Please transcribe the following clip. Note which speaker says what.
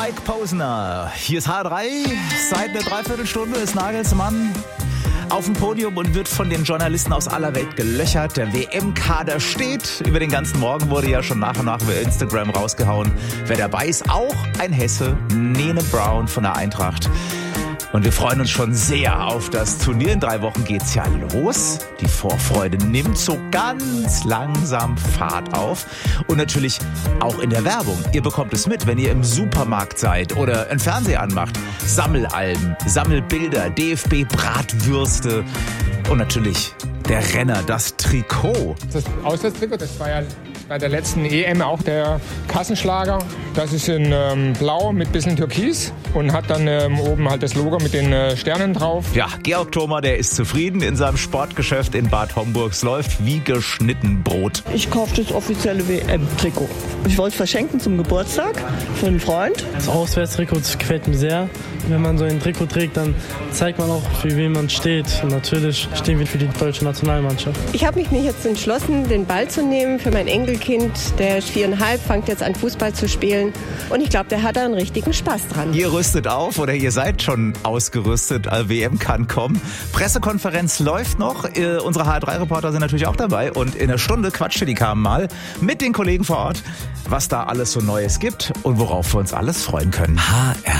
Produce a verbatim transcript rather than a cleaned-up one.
Speaker 1: Mike Posner. Hier ist H drei. Seit einer Dreiviertelstunde ist Nagelsmann auf dem Podium und wird von den Journalisten aus aller Welt gelöchert. Der W M-Kader steht. Über den ganzen Morgen wurde ja schon nach und nach über Instagram rausgehauen, wer dabei ist. Auch ein Hesse, Nene Brown von der Eintracht. Und wir freuen uns schon sehr auf das Turnier. In drei Wochen geht's ja los. Die Vorfreude nimmt so ganz langsam Fahrt auf. Und natürlich auch in der Werbung. Ihr bekommt es mit, wenn ihr im Supermarkt seid oder einen Fernseher anmacht. Sammelalben, Sammelbilder, D F B-Bratwürste und natürlich der Renner, das Trikot.
Speaker 2: Das Auswärtstrikot, das war ja bei der letzten E M auch der Kassenschlager. Das ist in ähm, Blau mit bisschen Türkis und hat dann ähm, oben halt das Logo mit den äh, Sternen drauf.
Speaker 1: Ja, Georg Thoma, der ist zufrieden in seinem Sportgeschäft in Bad Homburg. Es läuft wie geschnitten Brot.
Speaker 3: Ich kaufe das offizielle W M-Trikot. Ich wollte es verschenken zum Geburtstag für einen Freund.
Speaker 4: Das Auswärtstrikot gefällt mir sehr. Wenn man so ein Trikot trägt, dann zeigt man auch, für wen man steht. Und natürlich stehen wir für die deutsche Nationalmannschaft.
Speaker 5: Ich habe mich jetzt entschlossen, den Ball zu nehmen für mein Enkelkind. Der ist viereinhalb, fängt jetzt an Fußball zu spielen. Und ich glaube, der hat da einen richtigen Spaß dran.
Speaker 1: Ihr rüstet auf oder ihr seid schon ausgerüstet. W M kann kommen. Pressekonferenz läuft noch. Äh, unsere H drei Reporter sind natürlich auch dabei. Und in einer Stunde quatscht die kamen mal mit den Kollegen vor Ort, was da alles so Neues gibt und worauf wir uns alles freuen können. H R